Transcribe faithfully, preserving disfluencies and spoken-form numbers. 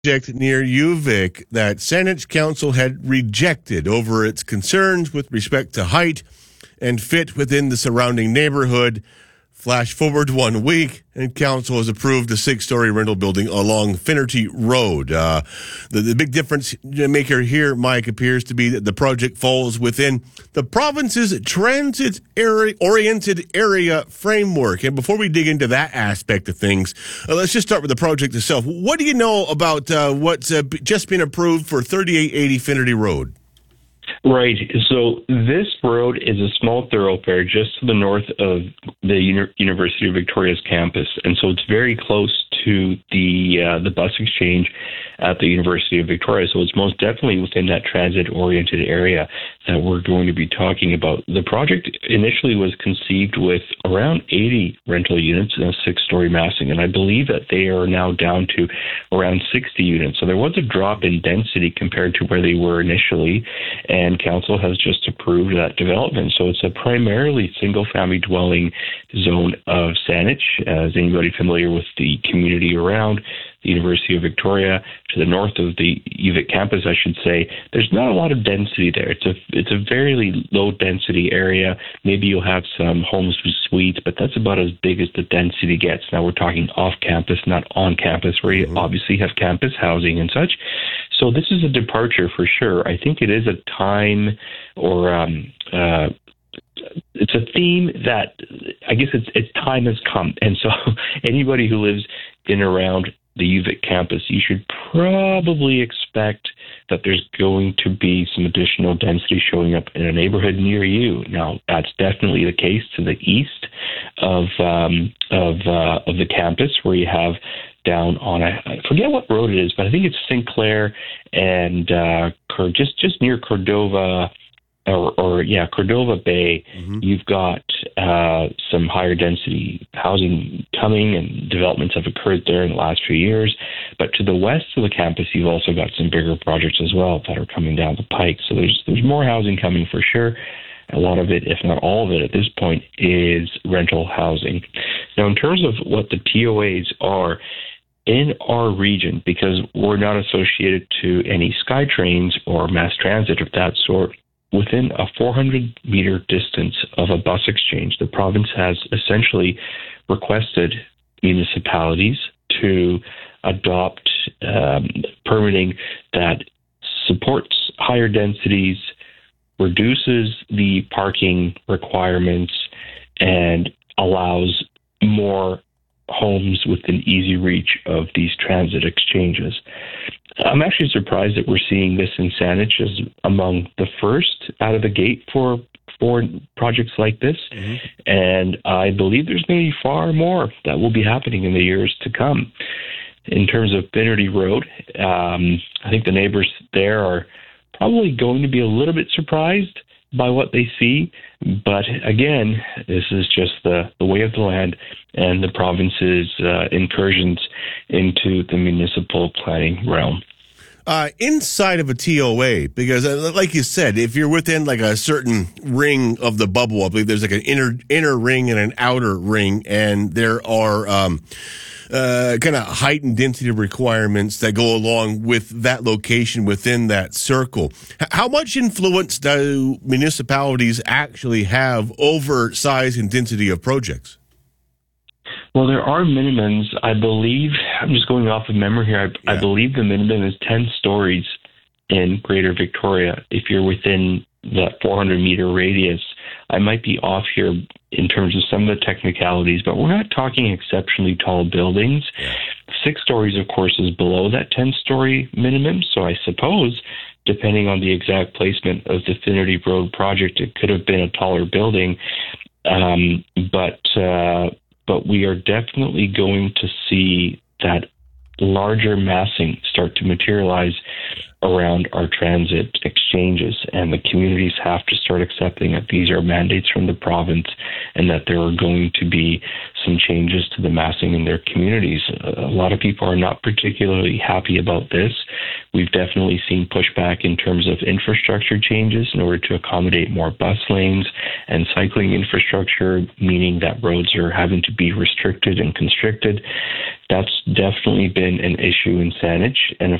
Project near UVic that Saanich Council had rejected over its concerns with respect to height and fit within the surrounding neighborhood. Flash forward one week, and council has approved a six-story rental building along Finnerty Road. Uh, the, the big difference maker here, Mike, appears to be that the project falls within the province's transit-oriented area framework. And before we dig into that aspect of things, uh, let's just start with the project itself. What do you know about uh, what's uh, just been approved for thirty-eight eighty Finnerty Road? Right. So this road is a small thoroughfare just to the north of the Uni- University of Victoria's campus, and so it's very close to the uh, the bus exchange at the University of Victoria. So it's most definitely within that transit-oriented area that we're going to be talking about. The project initially was conceived with around eighty rental units in a six-story massing, and I believe that they are now down to around sixty units. So there was a drop in density compared to where they were initially, and council has just approved that development. So it's a primarily single-family dwelling zone of Saanich. As anybody familiar with the community around the University of Victoria, to the north of the UVic campus, I should say, there's not a lot of density there. It's a it's a very low density area. Maybe you'll have some homes with suites, but that's about as big as the density gets. Now we're talking off campus, not on campus, where you mm-hmm. obviously have campus housing and such. So this is a departure for sure. I think it is a time or um, uh, it's a theme that I guess it's, it's time has come. And so anybody who lives in and around the UVic campus, you should probably expect that there's going to be some additional density showing up in a neighborhood near you. Now, that's definitely the case to the east of um, of uh, of the campus, where you have down on a, I forget what road it is, but I think it's Sinclair and uh, just just near Cordova. Or, or yeah, Cordova Bay, mm-hmm. You've got uh, some higher density housing coming, and developments have occurred there in the last few years. But to the west of the campus, you've also got some bigger projects as well that are coming down the pike. So there's there's more housing coming for sure. A lot of it, if not all of it at this point, is rental housing. Now, in terms of what the T O As are, in our region, because we're not associated to any SkyTrains or mass transit of that sort, within a four hundred meter distance of a bus exchange, the province has essentially requested municipalities to adopt um, permitting that supports higher densities, reduces the parking requirements, and allows more homes within easy reach of these transit exchanges. I'm actually surprised that we're seeing this in Saanich as among the first out of the gate for for projects like this. Mm-hmm. And I believe there's going to be far more that will be happening in the years to come. In terms of Finnerty Road, um, I think the neighbors there are probably going to be a little bit surprised by what they see. But again, this is just the, the way of the land and the province's uh, incursions into the municipal planning realm. Uh, inside of a T O A, because uh, like you said, if you're within like a certain ring of the bubble, I believe there's like an inner inner ring and an outer ring, and there are um, uh, kind of height and density requirements that go along with that location within that circle. H- how much influence do municipalities actually have over size and density of projects? Well, there are minimums. I believe, I'm just going off of memory here, I, yeah. I believe the minimum is ten stories in Greater Victoria if you're within that four hundred meter radius. I might be off here in terms of some of the technicalities, but we're not talking exceptionally tall buildings. Yeah. Six stories, of course, is below that ten-story minimum, so I suppose, depending on the exact placement of the Finnerty Road project, it could have been a taller building, um, but... Uh, But we are definitely going to see that larger massing start to materialize around our transit exchanges, and the communities have to start accepting that these are mandates from the province and that there are going to be some changes to the massing in their communities. A lot of people are not particularly happy about this, We've definitely seen pushback in terms of infrastructure changes in order to accommodate more bus lanes and cycling infrastructure, meaning that roads are having to be restricted and constricted. That's definitely been an issue in Saanich. And of